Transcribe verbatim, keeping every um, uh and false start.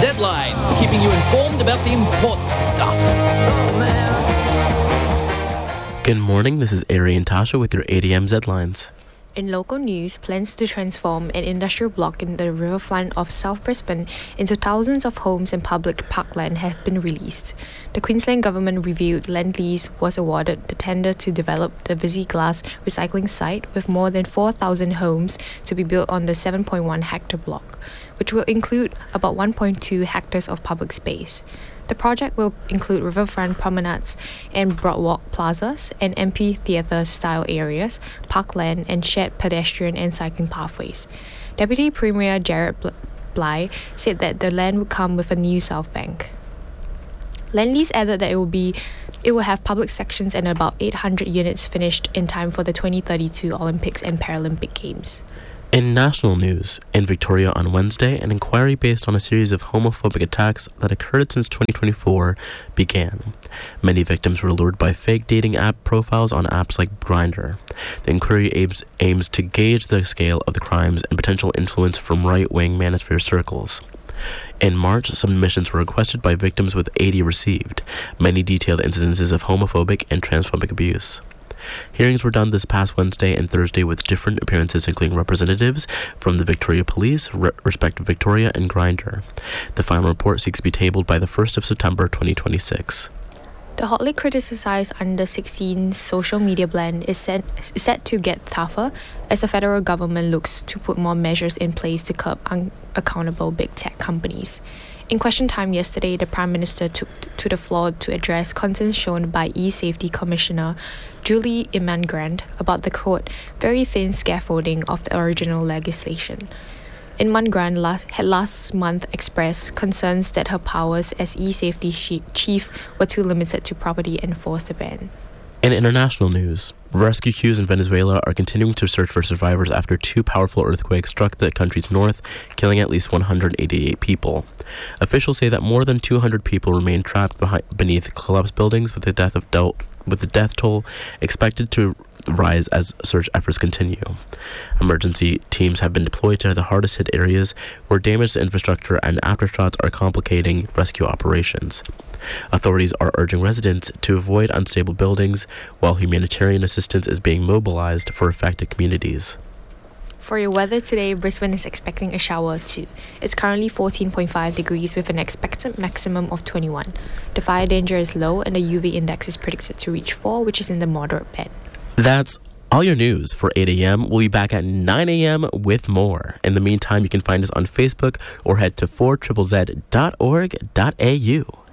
Z-Lines, keeping you informed about the important stuff. Good morning, this is Ari and Tasha with your eight a.m. Z-Lines. In local news, plans to transform an industrial block in the riverfront of South Brisbane into thousands of homes and public parkland have been released. The Queensland Government reviewed Lend-Lease was awarded the tender to develop the Visy Glass recycling site with more than four thousand homes to be built on the seven point one hectare block, which will include about one point two hectares of public space. The project will include riverfront promenades and boardwalk plazas and amphitheatre-style areas, parkland, and shared pedestrian and cycling pathways. Deputy Premier Jared Bligh said that the land would come with a new South Bank. Lend-Lease added that it will be it will have public sections and about eight hundred units finished in time for the twenty thirty-two Olympics and Paralympic Games. In national news, in Victoria on Wednesday, an inquiry based on a series of homophobic attacks that occurred since twenty twenty-four began. Many victims were lured by fake dating app profiles on apps like Grindr. The inquiry aims, aims to gauge the scale of the crimes and potential influence from right-wing manosphere circles. In March, submissions were requested by victims with eighty received, many detailed incidences of homophobic and transphobic abuse. Hearings were done this past Wednesday and Thursday with different appearances including representatives from the Victoria Police, Re- Respect Victoria and Grindr. The final report seeks to be tabled by the first of September twenty twenty-six. The hotly criticized under sixteen social media ban is set, is set to get tougher as the federal government looks to put more measures in place to curb unaccountable big tech companies. In question time yesterday, the Prime Minister took to the floor to address concerns shown by e-Safety Commissioner Julie Imman-Grant about the, quote, very thin scaffolding of the original legislation. Imman-Grant last, had last month expressed concerns that her powers as e-Safety chief were too limited to properly enforce the ban. In international news, rescue crews in Venezuela are continuing to search for survivors after two powerful earthquakes struck the country's north, killing at least one hundred eighty-eight people. Officials say that more than two hundred people remain trapped behind, beneath collapsed buildings, with the death of del- with the death toll expected to rise as search efforts continue. Emergency teams have been deployed to the hardest hit areas where damaged infrastructure and aftershocks are complicating rescue operations. Authorities are urging residents to avoid unstable buildings while humanitarian assistance is being mobilized for affected communities. For your weather today, Brisbane is expecting a shower too. It's currently fourteen point five degrees with an expected maximum of twenty-one. The fire danger is low and the U V index is predicted to reach four, which is in the moderate band. That's all your news for eight a.m. We'll be back at nine a.m. with more. In the meantime, you can find us on Facebook or head to four Z Z Z dot org dot a u.